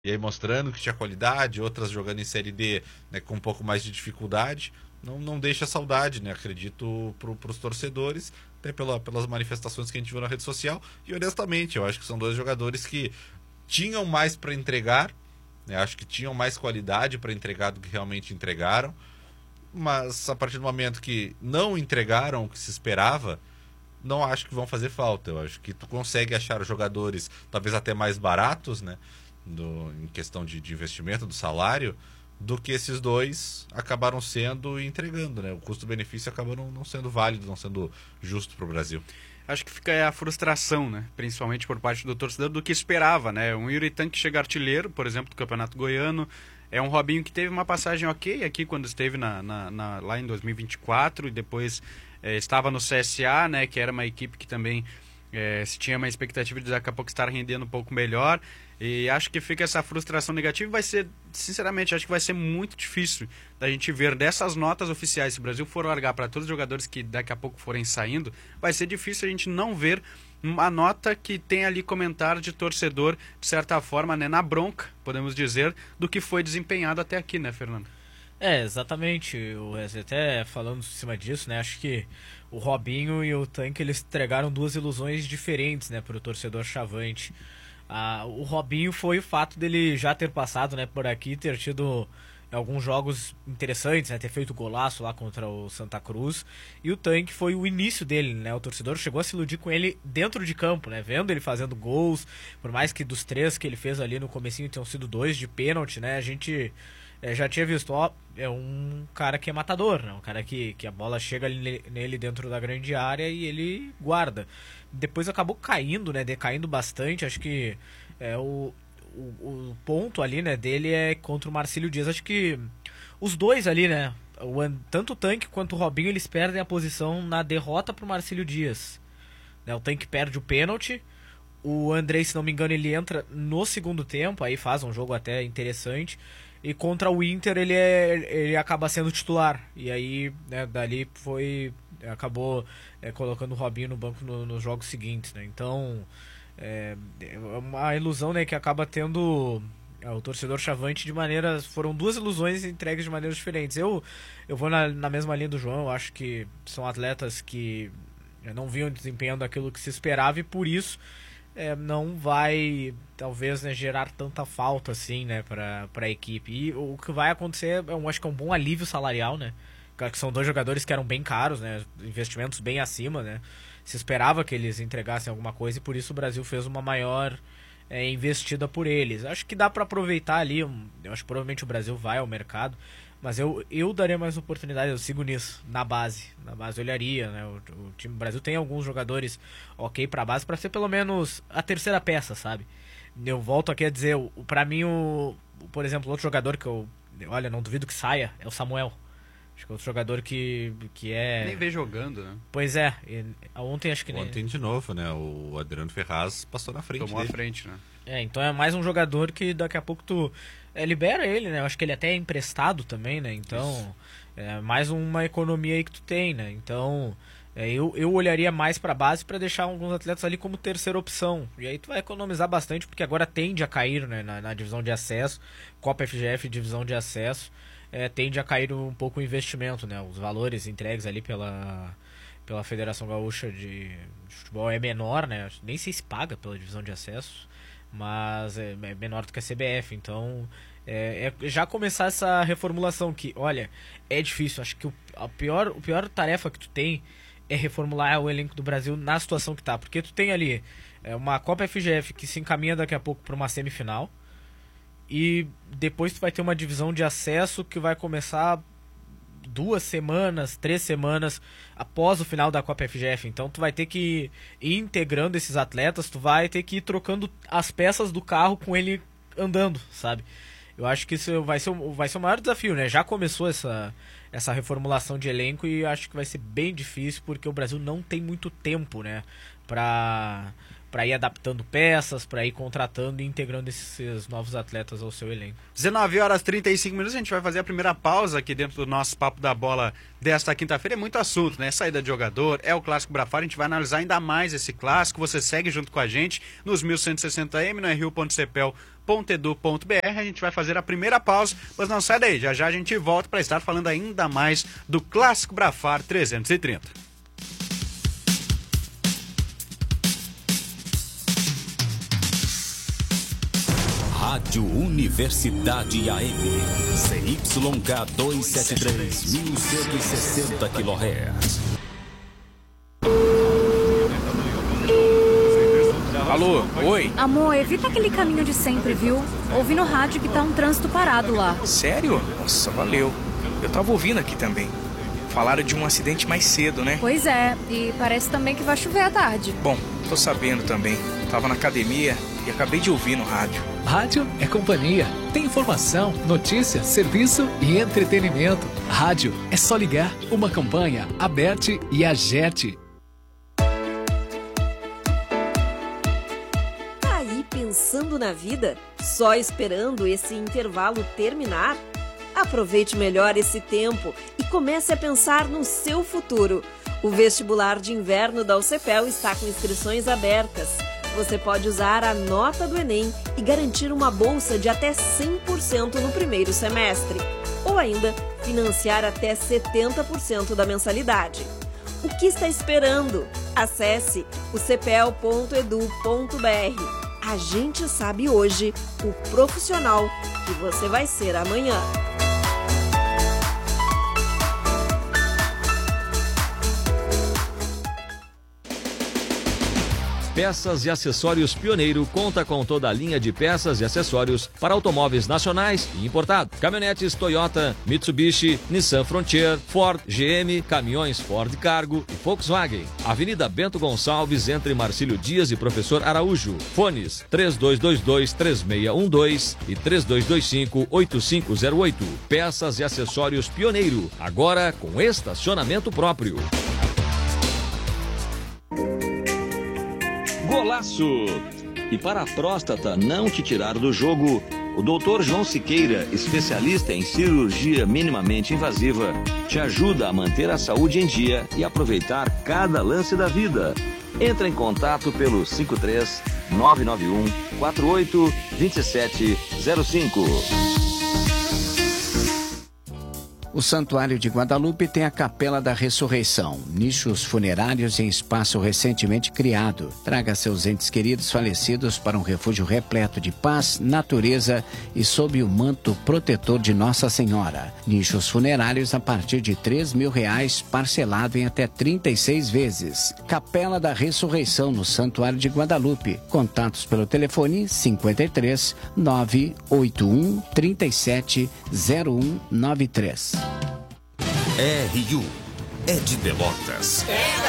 e aí mostrando que tinha qualidade, outras jogando em Série D, né, com um pouco mais de dificuldade. Não deixa saudade, né? Acredito para os torcedores, até pelas manifestações que a gente viu na rede social. E honestamente, eu acho que são dois jogadores que tinham mais para entregar, né? Acho que tinham mais qualidade para entregar do que realmente entregaram. Mas a partir do momento que não entregaram o que se esperava, não acho que vão fazer falta. Eu acho que tu consegue achar jogadores talvez até mais baratos, né? Em questão de investimento, do salário, do que esses dois acabaram sendo e entregando, né? O custo-benefício acabou não sendo válido, não sendo justo para o Brasil. Acho que fica a frustração, né? Principalmente por parte do torcedor, do que esperava, né? Um Yuritan que chega artilheiro, por exemplo, do Campeonato Goiano. É um Robinho que teve uma passagem ok aqui quando esteve lá em 2024 e depois estava no CSA, né? Que era uma equipe que também se tinha uma expectativa de daqui a pouco estar rendendo um pouco melhor. E acho que fica essa frustração negativa e vai ser, sinceramente, acho que vai ser muito difícil da gente ver dessas notas oficiais. Se o Brasil for largar para todos os jogadores que daqui a pouco forem saindo, vai ser difícil a gente não ver uma nota que tem ali comentário de torcedor, de certa forma, né, na bronca, podemos dizer, do que foi desempenhado até aqui, né, Fernando? Exatamente. Até falando em cima disso, né, acho que o Robinho e o Tanque, eles entregaram duas ilusões diferentes, né, para o torcedor chavante. O Robinho foi o fato dele já ter passado, né, por aqui, ter tido alguns jogos interessantes, né, ter feito golaço lá contra o Santa Cruz. E o Tanque foi o início dele, né, o torcedor chegou a se iludir com ele dentro de campo, né, vendo ele fazendo gols, por mais que dos 3 que ele fez ali no comecinho tenham sido 2 de pênalti, né, a gente já tinha visto, é um cara que é matador, né, um cara que a bola chega nele dentro da grande área e ele guarda. Depois acabou caindo, né, decaindo bastante, acho que o ponto ali, né, dele é contra o Marcílio Dias. Acho que os dois ali, né, tanto o Tanque quanto o Robinho, eles perdem a posição na derrota pro Marcílio Dias, né, o Tanque perde o pênalti, o Andrei, se não me engano, ele entra no segundo tempo, aí faz um jogo até interessante, e contra o Inter ele acaba sendo titular, e aí, né, dali acabou colocando o Robinho no banco nos jogos seguintes, né, então é uma ilusão, né, que acaba tendo o torcedor chavante de maneiras... Foram duas ilusões entregues de maneiras diferentes. Eu vou na mesma linha do João. Eu acho que são atletas que não vinham desempenhando aquilo que se esperava e por isso não vai, talvez, né, gerar tanta falta assim, né, para a equipe. E o que vai acontecer, eu acho que é um bom alívio salarial, né, que são dois jogadores que eram bem caros, né, investimentos bem acima, né. Se esperava que eles entregassem alguma coisa e por isso o Brasil fez uma maior investida por eles. Acho que dá para aproveitar ali, eu acho que provavelmente o Brasil vai ao mercado, mas eu daria mais oportunidade, eu sigo nisso, na base eu olharia, né, o time do Brasil tem alguns jogadores ok pra base, pra ser pelo menos a terceira peça, sabe? Eu volto aqui a dizer, pra mim, por exemplo, outro jogador que olha, não duvido que saia, é o Samuel. Acho que é outro jogador que é... Nem vê jogando, né? Pois é, ontem acho que... Ontem de novo, né? O Adriano Ferraz passou na frente Tomou dele. a frente, né? Então é mais um jogador que daqui a pouco tu libera ele, né? Eu acho que ele até é emprestado também, né? Então é mais uma economia aí que tu tem, né? Então eu olharia mais pra base pra deixar alguns atletas ali como terceira opção. E aí tu vai economizar bastante, porque agora tende a cair, né, na divisão de acesso, Copa FGF divisão de acesso. Tende a cair um pouco o investimento, né? Os valores entregues ali pela Federação Gaúcha de Futebol é menor, né? Nem sei se paga pela divisão de acesso, mas é menor do que a CBF. Então, já começar essa reformulação que, olha, é difícil. Acho que a pior tarefa que tu tem é reformular o elenco do Brasil na situação que tá. Porque tu tem ali uma Copa FGF que se encaminha daqui a pouco para uma semifinal. E depois tu vai ter uma divisão de acesso que vai começar 2 semanas, 3 semanas após o final da Copa FGF. Então tu vai ter que ir integrando esses atletas, tu vai ter que ir trocando as peças do carro com ele andando, sabe? Eu acho que isso vai ser o maior desafio, né? Já começou essa reformulação de elenco e acho que vai ser bem difícil porque o Brasil não tem muito tempo, né? para ir adaptando peças, para ir contratando e integrando esses novos atletas ao seu elenco. 19h35, a gente vai fazer a primeira pausa aqui dentro do nosso Papo da Bola desta quinta-feira. É muito assunto, né? Saída de jogador, é o Clássico Brafar, a gente vai analisar ainda mais esse clássico. Você segue junto com a gente nos 1160M, no rio.cepel.edu.br. A gente vai fazer a primeira pausa, mas não sai daí, já já a gente volta para estar falando ainda mais do Clássico Brafar 330. Rádio Universidade AM, CYK 273, 1160 kHz. Alô, oi? Amor, evita aquele caminho de sempre, viu? Ouvi no rádio que tá um trânsito parado lá. Sério? Nossa, valeu. Eu tava ouvindo aqui também. Falaram de um acidente mais cedo, né? Pois é, e parece também que vai chover à tarde. Bom, tô sabendo também. Tava na academia e acabei de ouvir no rádio. Rádio é companhia. Tem informação, notícia, serviço e entretenimento. Rádio é só ligar. Uma campanha, Aberte e Agerte. Tá aí pensando na vida? Só esperando esse intervalo terminar? Aproveite melhor esse tempo e comece a pensar no seu futuro. O vestibular de inverno da UCPEL está com inscrições abertas. Você pode usar a nota do Enem e garantir uma bolsa de até 100% no primeiro semestre. Ou ainda, financiar até 70% da mensalidade. O que está esperando? Acesse o cepel.edu.br. A gente sabe hoje o profissional que você vai ser amanhã. Peças e Acessórios Pioneiro conta com toda a linha de peças e acessórios para automóveis nacionais e importados. Caminhonetes Toyota, Mitsubishi, Nissan Frontier, Ford, GM, caminhões Ford Cargo e Volkswagen. Avenida Bento Gonçalves, entre Marcílio Dias e Professor Araújo. Fones 3222-3612 e 3225-8508. Peças e Acessórios Pioneiro, agora com estacionamento próprio. Golaço! E para a próstata não te tirar do jogo, o Dr. João Siqueira, especialista em cirurgia minimamente invasiva, te ajuda a manter a saúde em dia e aproveitar cada lance da vida. Entra em contato pelo 53 991 48 2705. O Santuário de Guadalupe tem a Capela da Ressurreição, nichos funerários em espaço recentemente criado. Traga seus entes queridos falecidos para um refúgio repleto de paz, natureza e sob o manto protetor de Nossa Senhora. Nichos funerários a partir de R$3.000, parcelado em até 36 vezes. Capela da Ressurreição no Santuário de Guadalupe. Contatos pelo telefone 53 981 37 0193. RU é de Pelotas.